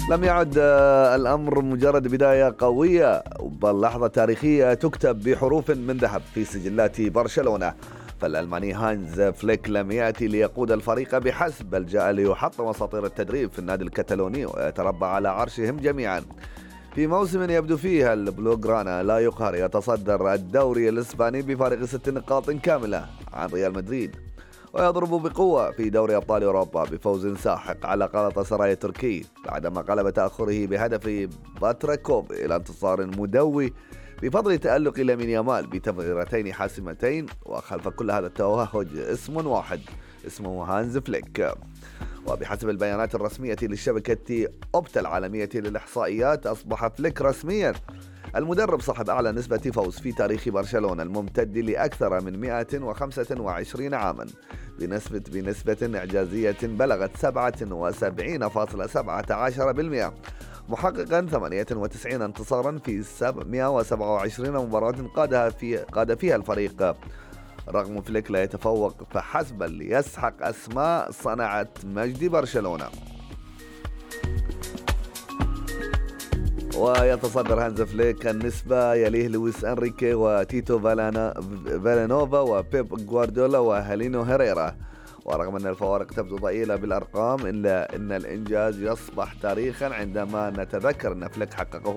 لم يعد الأمر مجرد بداية قوية، بل لحظة تاريخية تكتب بحروف من ذهب في سجلات برشلونة. فالألماني هانز فليك لم يأتي ليقود الفريق بحسب، بل جاء ليحطم أساطير التدريب في النادي الكتالوني ويتربع على عرشهم جميعا في موسم يبدو فيها البلوغرانا لا يقهر، يتصدر الدوري الإسباني بفارق 6 نقاط كاملة عن ريال مدريد، ويضرب بقوة في دوري أبطال أوروبا بفوز ساحق على غلطة سراي التركي بعدما قلب تأخره بهدف باتراكوب إلى انتصار مدوي بفضل تألق لامين يامال بتمريرتين حاسمتين. وخلف كل هذا التوهج اسم واحد، اسمه هانز فليك. وبحسب البيانات الرسمية للشبكة أوبتا العالمية للإحصائيات، أصبح فليك رسميا المدرب صاحب أعلى نسبة فوز في تاريخ برشلونة الممتد لأكثر من 125 عاما بنسبة إعجازية بلغت 77.17%، محققا 98 انتصارا في 127 مباراة قاد فيها الفريق. رغم فليك لا يتفوق فحسب، ليسحق أسماء صنعت مجد برشلونة. ويتصدر هانز فليك النسبة، يليه لويس أنريكي وتيتو فالانوفا وبيب غوارديولا وهالينو هيريرا. ورغم أن الفوارق تبدو ضئيلة بالأرقام، إلا أن الإنجاز يصبح تاريخا عندما نتذكر أن فليك حققه